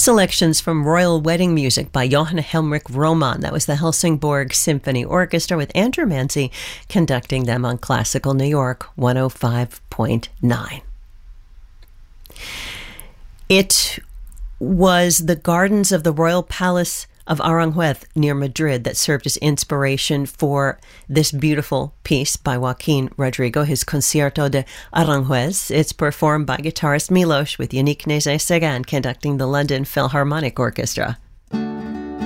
selections from Royal Wedding Music by Johann Helmrich Roman. That was the Helsingborg Symphony Orchestra with Andrew Manzi conducting them on Classical New York 105.9. It was the gardens of the Royal Palace of Aranjuez near Madrid that served as inspiration for this beautiful piece by Joaquin Rodrigo, his Concierto de Aranjuez. It's performed by guitarist Milos with Yannick Nézet-Séguin conducting the London Philharmonic Orchestra.